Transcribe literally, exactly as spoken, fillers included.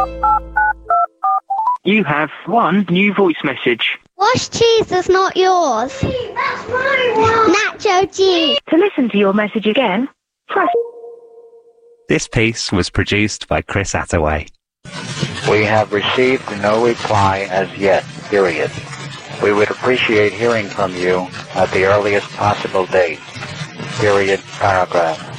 You have one new voice message. Wash cheese is not yours. That's my one. Nacho cheese. To listen to your message again, press... This piece was produced by Chris Attaway. We have received no reply as yet, period. We would appreciate hearing from you at the earliest possible date, period, paragraph.